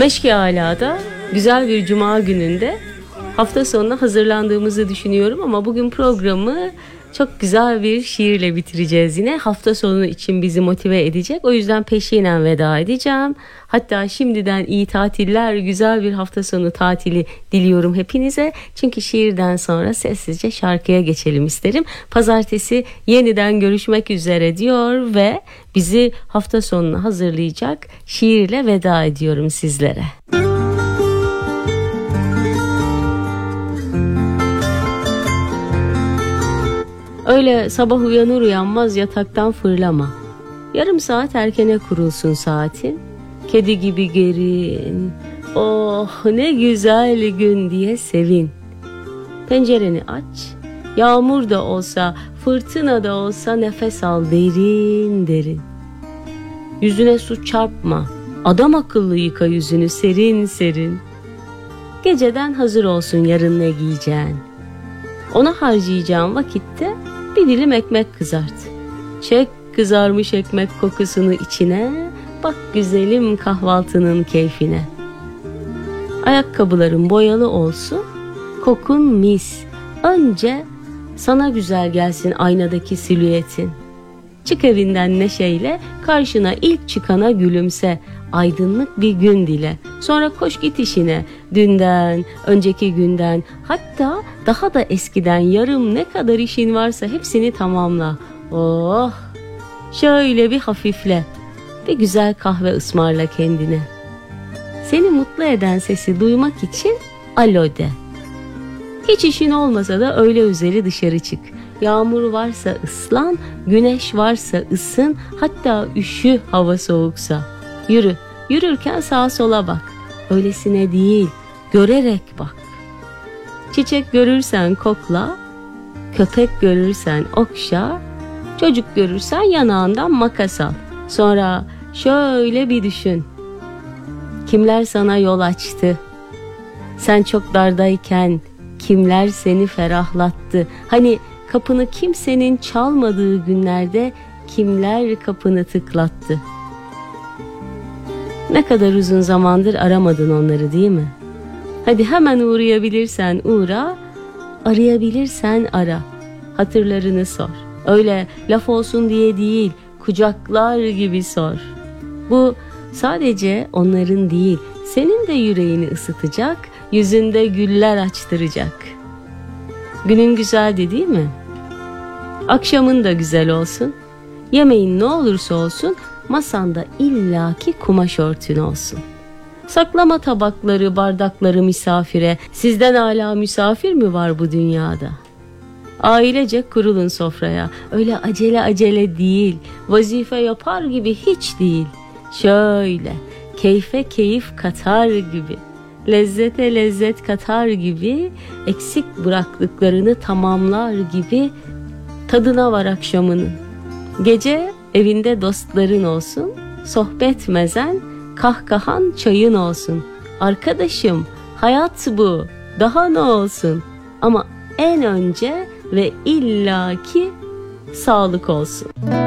Meşki Ala'da güzel bir cuma gününde hafta sonuna hazırlandığımızı düşünüyorum ama bugün programı çok güzel bir şiirle bitireceğiz yine. Hafta sonu için bizi motive edecek. O yüzden peşinen veda edeceğim. Hatta şimdiden iyi tatiller, güzel bir hafta sonu tatili diliyorum hepinize. Çünkü şiirden sonra sessizce şarkıya geçelim isterim. Pazartesi yeniden görüşmek üzere diyor ve bizi hafta sonuna hazırlayacak şiirle veda ediyorum sizlere. Öyle sabah uyanır uyanmaz yataktan fırlama. Yarım saat erkene kurulsun saatin. Kedi gibi gerin. Oh ne güzel gün diye sevin. Pencereni aç. Yağmur da olsa, fırtına da olsa nefes al derin derin. Yüzüne su çarpma. Adam akıllı yıka yüzünü serin serin. Geceden hazır olsun yarın ne giyeceğin. Ona harcayacağın vakitte bir dilim ekmek kızart. Çek kızarmış ekmek kokusunu içine, bak güzelim kahvaltının keyfine. Ayakkabıların boyalı olsun, kokun mis. Önce sana güzel gelsin aynadaki silüetin. Çık evinden neşeyle, karşına ilk çıkana gülümse. Aydınlık bir gün dile. Sonra koş git işine. Dünden, önceki günden, hatta daha da eskiden yarım ne kadar işin varsa hepsini tamamla. Oh! Şöyle bir hafifle. Bir güzel kahve ısmarla kendine. Seni mutlu eden sesi duymak için alo de. Hiç işin olmasa da öğle üzeri dışarı çık. Yağmur varsa ıslan, güneş varsa ısın, hatta üşü hava soğuksa. Yürü, yürürken sağa sola bak. Öylesine değil, görerek bak. Çiçek görürsen kokla, köpek görürsen okşa, çocuk görürsen yanağından makas al. Sonra şöyle bir düşün. Kimler sana yol açtı? Sen çok dardayken kimler seni ferahlattı? Hani kapını kimsenin çalmadığı günlerde kimler kapını tıklattı? Ne kadar uzun zamandır aramadın onları değil mi? Hadi hemen uğrayabilirsen uğra, arayabilirsen ara. Hatırlarını sor. Öyle laf olsun diye değil, kucaklar gibi sor. Bu sadece onların değil, senin de yüreğini ısıtacak, yüzünde güller açtıracak. Günün güzeldi değil mi? Akşamın da güzel olsun. Yemeğin ne olursa olsun, masanda illaki kumaş örtün olsun. Saklama tabakları, bardakları misafire. Sizden âlâ misafir mi var bu dünyada? Ailece kurulun sofraya. Öyle acele acele değil, vazife yapar gibi hiç değil. Şöyle, keyfe keyif katar gibi, lezzete lezzet katar gibi, eksik bıraktıklarını tamamlar gibi tadına var akşamının. Gece evinde dostların olsun, sohbet mezen, kahkahan çayın olsun. Arkadaşım, hayat bu, daha ne olsun? Ama en önce ve illaki sağlık olsun.